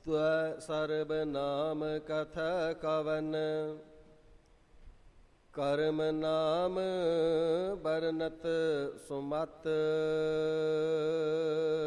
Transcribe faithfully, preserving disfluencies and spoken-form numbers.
ਤੈ ਸਰਬ ਨਾਮ ਕਥੈ ਕਵਨ, ਕਰਮ ਨਾਮ ਬਰਨਤ ਸੁਮਤ।